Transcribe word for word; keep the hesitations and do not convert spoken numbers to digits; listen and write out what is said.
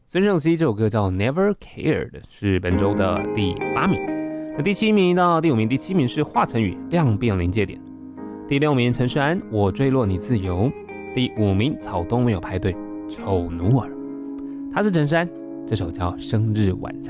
孙盛希这首歌叫 Never Cared， 是本周的第八名。那第七名到第五名，第七名是华晨宇量变临界点，第六名陈势安我坠落你自由，第五名草东没有排队丑奴儿，他是陈珊，这首叫生日晚餐。